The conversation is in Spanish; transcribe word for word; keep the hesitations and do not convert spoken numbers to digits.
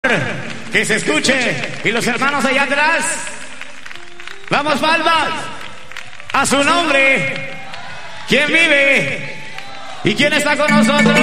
que se escuche. Y los hermanos allá atrás. Vamos, palmas. A su nombre. ¿Quién vive? ¿Y quién está con nosotros?